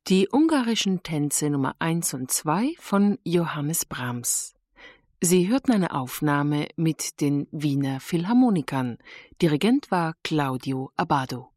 Die ungarischen Tänze Nummer 1 und 2 von Johannes Brahms. Sie hörten eine Aufnahme mit den Wiener Philharmonikern. Dirigent war Claudio Abbado.